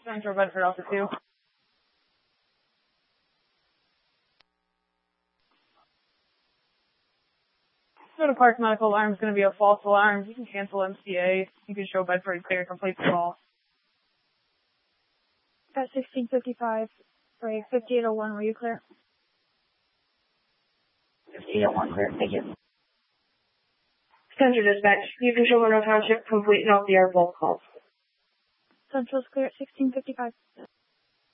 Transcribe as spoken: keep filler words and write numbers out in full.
Central Bedford Alpha two. So the Park Medical alarm is going to be a false alarm. You can cancel M C A. You can show Bedford clear and complete the call. At sixteen fifty-five, break fifty-eight oh one, were you clear? fifty-eight oh one, clear, thank you. Central Dispatch, you can show Monroe Township complete and all the air phone calls. Central's clear at sixteen fifty-five.